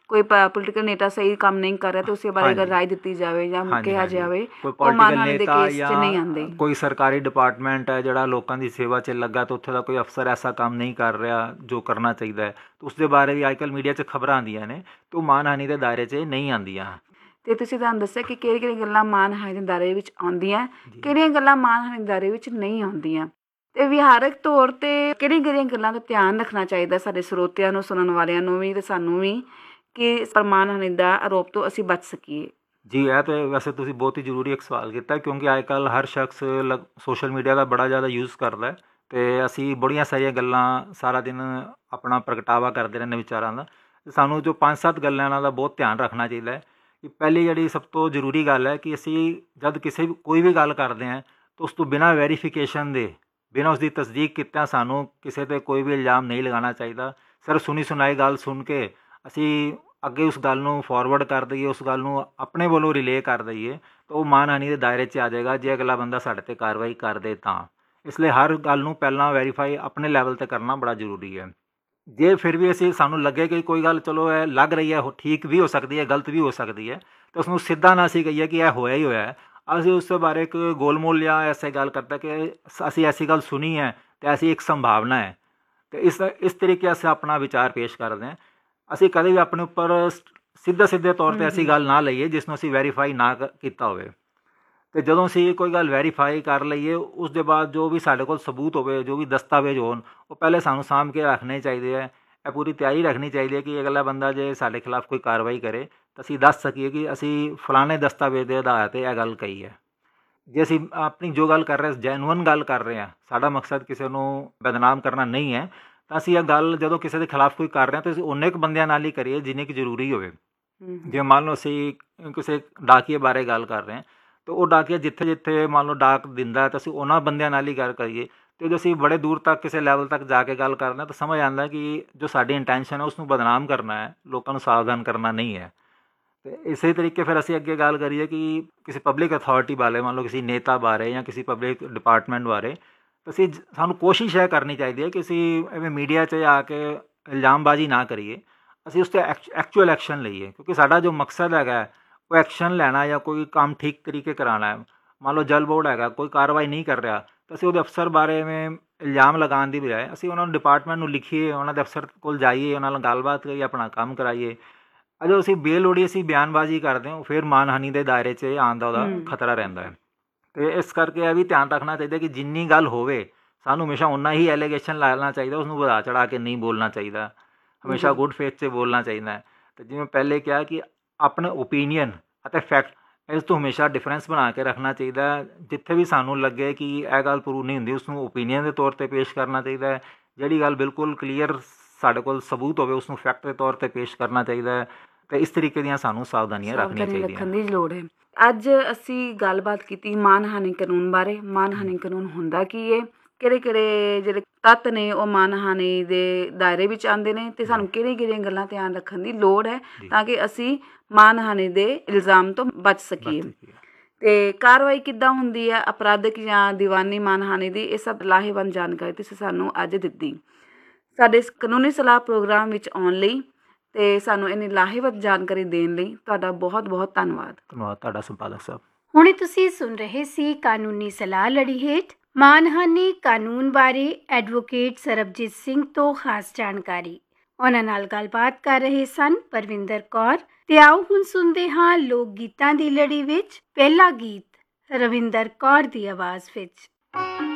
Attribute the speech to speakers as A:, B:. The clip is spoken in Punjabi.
A: ਕੋਈ ਪੋਲੀਟੀਕਲ ਨੇਤਾ ਸਹੀ ਕੰਮ ਨਹੀਂ ਕਰ ਰਿਹਾ ਤਾਂ ਉਸੇ ਬਾਰੇ ਅਗਰ ਰਾਏ ਦਿੱਤੀ ਜਾਵੇ ਜਾਂ ਕਿਹਾ ਜਾਵੇ,
B: ਕੋਈ
A: ਉਹ ਮਾਨਹਾਨੀ ਦੇ
B: ਨੇਤਾ
A: ਕੇਸ 'ਚ ਨਹੀਂ ਆਉਂਦੇ।
B: ਕੋਈ ਸਰਕਾਰੀ ਡਿਪਾਰਟਮੈਂਟ ਹੈ ਜਿਹੜਾ ਲੋਕਾਂ ਦੀ ਸੇਵਾ 'ਚ ਲੱਗਾ ਤਾਂ ਉੱਥੇ ਦਾ ਕੋਈ ਅਫਸਰ ਐਸਾ ਕੰਮ ਨਹੀਂ ਕਰ ਰਿਹਾ ਜੋ ਕਰਨਾ ਚਾਹੀਦਾ ਹੈ, ਤਾਂ ਉਸ ਦੇ ਬਾਰੇ ਵੀ ਅੱਜ ਕੱਲ੍ਹ ਮੀਡੀਆ 'ਚ ਖਬਰਾਂ ਆਉਂਦੀਆਂ ਨੇ, ਤਾਂ ਉਹ ਮਾਨਹਾਨੀ ਦੇ ਦਾਇਰੇ 'ਚ ਨਹੀਂ ਆਉਂਦੀਆਂ।
A: ਅਤੇ ਤੁਸੀਂ ਤੁਹਾਨੂੰ ਦੱਸਿਆ ਕਿ ਕਿਹੜੀਆਂ ਗੱਲਾਂ ਮਾਨਹਾਨੀ ਦੇ ਦਾਇਰੇ ਵਿੱਚ ਆਉਂਦੀਆਂ, ਕਿਹੜੀਆਂ ਗੱਲਾਂ ਮਾਨਹਾਨੀ ਦੇ ਦਾਇਰੇ ਵਿੱਚ ਨਹੀਂ ਆਉਂਦੀਆਂ, ਅਤੇ ਵਿਹਾਰਕ ਤੌਰ 'ਤੇ ਕਿਹੜੀਆਂ ਗੱਲਾਂ ਦਾ ਧਿਆਨ ਰੱਖਣਾ ਚਾਹੀਦਾ ਸਾਡੇ ਸਰੋਤਿਆਂ ਨੂੰ, ਸੁਣਨ ਵਾਲਿਆਂ ਨੂੰ ਵੀ ਅਤੇ ਸਾਨੂੰ ਵੀ, ਕਿ ਮਾਨਹਾਨੀ ਦਾ ਆਰੋਪ ਤੋਂ ਅਸੀਂ ਬਚ ਸਕੀਏ।
B: ਜੀ, ਇਹ ਤਾਂ ਵੈਸੇ ਤੁਸੀਂ ਬਹੁਤ ਹੀ ਜ਼ਰੂਰੀ ਇੱਕ ਸਵਾਲ ਕੀਤਾ, ਕਿਉਂਕਿ ਅੱਜ ਕੱਲ੍ਹ ਹਰ ਸ਼ਖਸ ਸੋਸ਼ਲ ਮੀਡੀਆ ਦਾ ਬੜਾ ਜ਼ਿਆਦਾ ਯੂਜ਼ ਕਰਦਾ, ਅਤੇ ਅਸੀਂ ਬੜੀਆਂ ਸਾਰੀਆਂ ਗੱਲਾਂ ਸਾਰਾ ਦਿਨ ਆਪਣਾ ਪ੍ਰਗਟਾਵਾ ਕਰਦੇ ਰਹਿੰਦੇ ਵਿਚਾਰਾਂ ਦਾ। ਸਾਨੂੰ ਜੋ 5-7 ਗੱਲਾਂ ਇਹਨਾਂ ਦਾ ਬਹੁਤ ਧਿਆਨ ਰੱਖਣਾ ਚਾਹੀਦਾ ਹੈ। ਕਿ ਪਹਿਲੀ ਜਿਹੜੀ ਸਭ ਤੋਂ ਜ਼ਰੂਰੀ ਗੱਲ ਹੈ ਕਿ ਅਸੀਂ ਜਦ ਕੋਈ ਵੀ ਗੱਲ ਕਰਦੇ ਹਾਂ ਤਾਂ ਉਸ ਤੋਂ ਬਿਨਾਂ ਵੈਰੀਫਿਕੇਸ਼ਨ ਦੇ, ਬਿਨਾਂ ਉਸਦੀ ਤਸਦੀਕ ਕੀਤਿਆਂ ਸਾਨੂੰ ਕਿਸੇ 'ਤੇ ਕੋਈ ਵੀ ਇਲਜ਼ਾਮ ਨਹੀਂ ਲਗਾਉਣਾ ਚਾਹੀਦਾ। ਸਿਰਫ ਸੁਣੀ ਸੁਣਾਈ ਗੱਲ ਸੁਣ ਕੇ ਅਸੀਂ ਅੱਗੇ ਉਸ ਗੱਲ ਨੂੰ ਫਾਰਵਰਡ ਕਰ ਦਈਏ, ਉਸ ਗੱਲ ਨੂੰ ਆਪਣੇ ਵੱਲੋਂ ਰਿਲੇ ਕਰ ਦਈਏ, ਤਾਂ ਉਹ ਮਾਨਹਾਨੀ ਦੇ ਦਾਇਰੇ 'ਚ ਆ ਜਾਏਗਾ ਜੇ ਅਗਲਾ ਬੰਦਾ ਸਾਡੇ 'ਤੇ ਕਾਰਵਾਈ ਕਰ ਦੇ ਤਾਂ। ਇਸ ਲਈ ਹਰ ਗੱਲ ਨੂੰ ਪਹਿਲਾਂ ਵੈਰੀਫਾਈ ਆਪਣੇ ਲੈਵਲ 'ਤੇ ਕਰਨਾ ਬੜਾ ਜ਼ਰੂਰੀ ਹੈ। ਜੇ ਫਿਰ ਵੀ ਸਾਨੂੰ ਲੱਗੇ ਕਿ ਕੋਈ ਗੱਲ ਚਲੋ ਇਹ ਲੱਗ ਰਹੀ ਹੈ, ਠੀਕ ਵੀ ਹੋ ਸਕਦੀ ਹੈ, ਗਲਤ ਵੀ ਹੋ ਸਕਦੀ ਹੈ, ਤਾਂ ਉਸਨੂੰ ਸਿੱਧਾ ਨਾ ਅਸੀਂ ਕਹੀਏ ਕਿ ਇਹ ਹੋਇਆ ਹੀ ਹੋਇਆ ਹੈ। ਅਸੀਂ ਉਸ ਬਾਰੇ ਇੱਕ ਗੋਲਮੋਲ ਜਾਂ ਐਸੇ ਗੱਲ ਕਰਦਾ ਕਿ ਅਸੀਂ ਐਸੀ ਗੱਲ ਸੁਣੀ ਹੈ ਅਤੇ ਐਸੀ ਇੱਕ ਸੰਭਾਵਨਾ ਹੈ, ਅਤੇ ਇਸ ਤਰੀਕੇ ਅਸੀਂ ਆਪਣਾ ਵਿਚਾਰ ਪੇਸ਼ ਕਰਦੇ ਹਾਂ। ਅਸੀਂ ਕਦੇ ਵੀ ਆਪਣੇ ਉੱਪਰ ਸਿੱਧੇ ਤੌਰ 'ਤੇ ਐਸੀ ਗੱਲ ਨਾ ਲਈਏ ਜਿਸ ਨੂੰ ਅਸੀਂ ਵੈਰੀਫਾਈ ਨਾ ਕੀਤਾ ਹੋਵੇ। ਅਤੇ ਜਦੋਂ ਅਸੀਂ ਕੋਈ ਗੱਲ ਵੈਰੀਫਾਈ ਕਰ ਲਈਏ, ਉਸ ਦੇ ਬਾਅਦ ਜੋ ਵੀ ਸਾਡੇ ਕੋਲ ਸਬੂਤ ਹੋਵੇ, ਜੋ ਵੀ ਦਸਤਾਵੇਜ਼ ਹੋਣ, ਉਹ ਪਹਿਲੇ ਸਾਨੂੰ ਸਾਂਭ ਕੇ ਰੱਖਣੇ ਚਾਹੀਦੇ ਹੈ। ਇਹ ਪੂਰੀ ਤਿਆਰੀ ਰੱਖਣੀ ਚਾਹੀਦੀ ਹੈ ਕਿ ਅਗਲਾ ਬੰਦਾ ਜੇ ਸਾਡੇ ਖਿਲਾਫ ਕੋਈ ਕਾਰਵਾਈ ਕਰੇ ਤਾਂ ਅਸੀਂ ਦੱਸ ਸਕੀਏ ਕਿ ਅਸੀਂ ਫਲਾਣੇ ਦਸਤਾਵੇਜ਼ ਦੇ ਆਧਾਰ 'ਤੇ ਇਹ ਗੱਲ ਕਹੀ ਹੈ। ਜੇ ਅਸੀਂ ਆਪਣੀ ਜੋ ਗੱਲ ਕਰ ਰਹੇ ਜੈਨੂਅਨ ਗੱਲ ਕਰ ਰਹੇ ਹਾਂ, ਸਾਡਾ ਮਕਸਦ ਕਿਸੇ ਨੂੰ ਬਦਨਾਮ ਕਰਨਾ ਨਹੀਂ ਹੈ, ਤਾਂ ਅਸੀਂ ਇਹ ਗੱਲ ਜਦੋਂ ਕਿਸੇ ਦੇ ਖਿਲਾਫ ਕੋਈ ਕਰ ਰਹੇ ਹਾਂ ਤਾਂ ਅਸੀਂ ਉਨੇ ਕੁ ਬੰਦਿਆਂ ਨਾਲ ਹੀ ਕਰੀਏ ਜਿੰਨੀ ਕੁ ਜ਼ਰੂਰੀ ਹੋਵੇ। ਜੇ ਮੰਨ ਲਓ ਅਸੀਂ ਕਿਸੇ ਡਾਕੀਏ ਬਾਰੇ ਗੱਲ ਕਰ ਰਹੇ ਹਾਂ, ਤਾਂ ਉਹ ਡਾਕੀਆ ਜਿੱਥੇ ਮੰਨ ਲਓ ਡਾਕ ਦਿੰਦਾ ਤਾਂ ਅਸੀਂ ਉਹਨਾਂ ਬੰਦਿਆਂ ਨਾਲ ਹੀ ਗੱਲ ਕਰੀਏ। ਅਤੇ ਜੇ ਅਸੀਂ ਬੜੇ ਦੂਰ ਤੱਕ ਕਿਸੇ ਲੈਵਲ ਤੱਕ ਜਾ ਕੇ ਗੱਲ ਕਰਦੇ ਹਾਂ ਤਾਂ ਸਮਝ ਆਉਂਦਾ ਕਿ ਜੋ ਸਾਡੀ ਇੰਟੈਂਸ਼ਨ ਹੈ ਉਸ ਨੂੰ ਬਦਨਾਮ ਕਰਨਾ ਹੈ, ਲੋਕਾਂ ਨੂੰ ਸਾਵਧਾਨ ਕਰਨਾ ਨਹੀਂ ਹੈ। ਅਤੇ ਇਸੇ ਤਰੀਕੇ ਫਿਰ ਅਸੀਂ ਅੱਗੇ ਗੱਲ ਕਰੀਏ ਕਿ ਕਿਸੇ ਪਬਲਿਕ ਅਥਾਰਟੀ ਬਾਰੇ, ਮੰਨ ਲਓ ਕਿਸੇ ਨੇਤਾ ਬਾਰੇ ਜਾਂ ਕਿਸੇ ਪਬਲਿਕ ਡਿਪਾਰਟਮੈਂਟ ਬਾਰੇ, ਤਾਂ ਸਾਨੂੰ ਕੋਸ਼ਿਸ਼ ਇਹ ਕਰਨੀ ਚਾਹੀਦੀ ਹੈ ਕਿ ਅਸੀਂ ਐਵੇਂ ਮੀਡੀਆ 'ਚ ਆ ਕੇ ਇਲਜ਼ਾਮਬਾਜ਼ੀ ਨਾ ਕਰੀਏ, ਅਸੀਂ ਉਸ 'ਤੇ ਐਕਚੁਅਲ ਐਕਸ਼ਨ ਲਈਏ। ਕਿਉਂਕਿ ਸਾਡਾ ਜੋ ਮਕਸਦ ਹੈਗਾ ਉਹ ਐਕਸ਼ਨ ਲੈਣਾ ਜਾਂ ਕੋਈ ਕੰਮ ਠੀਕ ਤਰੀਕੇ ਕਰਾਉਣਾ ਹੈ। ਮੰਨ ਲਓ ਜਲ ਬੋਰਡ ਹੈਗਾ, ਕੋਈ ਕਾਰਵਾਈ ਨਹੀਂ ਕਰ ਰਿਹਾ, ਤਾਂ ਅਸੀਂ ਉਹਦੇ ਅਫਸਰ ਬਾਰੇ ਐਵੇਂ ਇਲਜ਼ਾਮ ਲਗਾਉਣ ਦੀ ਬਜਾਏ ਅਸੀਂ ਉਹਨਾਂ ਨੂੰ ਡਿਪਾਰਟਮੈਂਟ ਨੂੰ ਲਿਖੀਏ, ਉਹਨਾਂ ਦੇ ਅਫਸਰ ਕੋਲ ਜਾਈਏ, ਉਹਨਾਂ ਨਾਲ ਗੱਲਬਾਤ ਕਰੀਏ, ਆਪਣਾ ਕੰਮ ਕਰਾਈਏ। ਅਜੇ ਅਸੀਂ ਬੇਲੋੜੀ ਬਿਆਨਬਾਜ਼ੀ ਕਰਦੇ ਹਾਂ, ਫਿਰ ਮਾਨਹਾਨੀ ਦੇ ਦਾਇਰੇ 'ਚ ਆਉਣ ਦਾ ਉਹਦਾ ਖਤਰਾ ਰਹਿੰਦਾ ਹੈ। ਅਤੇ ਇਸ ਕਰਕੇ ਇਹ ਵੀ ਧਿਆਨ ਰੱਖਣਾ ਚਾਹੀਦਾ ਕਿ ਜਿੰਨੀ ਗੱਲ ਹੋਵੇ ਸਾਨੂੰ ਹਮੇਸ਼ਾ ਓਨਾ ਹੀ ਐਲੀਗੇਸ਼ਨ ਲਾਣਾ ਚਾਹੀਦਾ, ਉਸਨੂੰ ਵਧਾ ਚੜ੍ਹਾ ਕੇ ਨਹੀਂ ਬੋਲਣਾ ਚਾਹੀਦਾ, ਹਮੇਸ਼ਾ ਗੁੱਡ ਫੇਥ 'ਚ ਬੋਲਣਾ ਚਾਹੀਦਾ ਹੈ। ਅਤੇ ਜਿਵੇਂ ਪਹਿਲੇ ਕਿਹਾ ਕਿ ਆਪਣੇ ਓਪੀਨੀਅਨ ਅਤੇ ਫੈਕਟ, ਇਸ ਤੋਂ ਹਮੇਸ਼ਾ ਡਿਫਰੈਂਸ ਬਣਾ ਕੇ ਰੱਖਣਾ ਚਾਹੀਦਾ। ਜਿੱਥੇ ਵੀ ਸਾਨੂੰ ਲੱਗੇ ਕਿ ਇਹ ਗੱਲ ਪ੍ਰੂਵ ਨਹੀਂ ਹੁੰਦੀ, ਉਸਨੂੰ ਓਪੀਨੀਅਨ ਦੇ ਤੌਰ 'ਤੇ ਪੇਸ਼ ਕਰਨਾ ਚਾਹੀਦਾ ਹੈ। ਜਿਹੜੀ ਗੱਲ ਬਿਲਕੁਲ ਕਲੀਅਰ ਸਾਡੇ ਕੋਲ ਸਬੂਤ ਹੋਵੇ ਉਸਨੂੰ ਫੈਕਟ ਦੇ ਤੌਰ 'ਤੇ ਪੇਸ਼ ਕਰਨਾ ਚਾਹੀਦਾ ਹੈ। ਅਤੇ ਇਸ ਤਰੀਕੇ ਦੀਆਂ ਸਾਨੂੰ ਸਾਵਧਾਨੀਆਂ ਰੱਖਣੀਆਂ ਚਾਹੀਦੀਆਂ।
A: ਰੱਖਣ ਦੀ ਲੋੜ ਹੈ। ਅੱਜ ਅਸੀਂ ਗੱਲਬਾਤ ਕੀਤੀ ਮਾਨਹਾਨੀ ਕਾਨੂੰਨ ਬਾਰੇ। ਮਾਨਹਾਨੀ ਕਾਨੂੰਨ ਹੁੰਦਾ ਕੀ ਹੈ, ਕਿਹੜੇ ਜਿਹੜੇ ਤੱਤ ਨੇ ਉਹ ਮਾਨਹਾਨੀ ਦੇ ਦਾਇਰੇ ਵਿੱਚ ਆਉਂਦੇ ਨੇ, ਅਤੇ ਸਾਨੂੰ ਕਿਹੜੀਆਂ ਗੱਲਾਂ ਧਿਆਨ ਰੱਖਣ ਦੀ ਲੋੜ ਹੈ ਤਾਂ ਕਿ ਅਸੀਂ ਮਾਨਹਾਨੀ ਦੇ ਇਲਜ਼ਾਮ ਤੋਂ ਬਚ ਸਕੀਏ। ਅਤੇ ਕਾਰਵਾਈ ਕਿੱਦਾਂ ਹੁੰਦੀ ਹੈ ਅਪਰਾਧਿਕ ਜਾਂ ਦੀਵਾਨੀ ਮਾਨਹਾਨੀ ਦੀ, ਇਹ ਸਭ ਲਾਹੇਵੰਦ ਜਾਣਕਾਰੀ ਤੁਸੀਂ ਸਾਨੂੰ ਅੱਜ ਦਿੱਤੀ। ਸਾਡੇ ਇਸ ਕਾਨੂੰਨੀ ਸਲਾਹ ਪ੍ਰੋਗਰਾਮ ਵਿੱਚ ਆਉਣ ਲਈ ਅਤੇ ਸਾਨੂੰ ਇੰਨੀ ਲਾਹੇਵੰਦ ਜਾਣਕਾਰੀ ਦੇਣ ਲਈ ਤੁਹਾਡਾ ਬਹੁਤ ਬਹੁਤ ਧੰਨਵਾਦ।
B: ਧੰਨਵਾਦ ਤੁਹਾਡਾ ਸੰਪਾਦਕ ਸਾਹਿਬ।
C: ਹੁਣੇ ਤੁਸੀਂ ਸੁਣ ਰਹੇ ਸੀ ਕਾਨੂੰਨੀ ਸਲਾਹ ਲੜੀ ਹੇਠ ਮਾਨਹਾਨੀ ਕਾਨੂੰਨ ਬਾਰੇ ਐਡਵੋਕੇਟ ਸਰਬਜੀਤ ਸਿੰਘ ਤੋਂ ਖਾਸ ਜਾਣਕਾਰੀ। ਉਹਨਾਂ ਨਾਲ ਗੱਲਬਾਤ ਕਰ ਰਹੇ ਸਨ ਪਰਵਿੰਦਰ ਕੌਰ। ਤੇ ਆਓ ਹੁਣ ਸੁਣਦੇ ਹਾਂ ਲੋਕ ਗੀਤਾਂ ਦੀ ਲੜੀ ਵਿੱਚ ਪਹਿਲਾ ਗੀਤ ਰਵਿੰਦਰ ਕੌਰ ਦੀ ਆਵਾਜ਼ ਵਿੱਚ।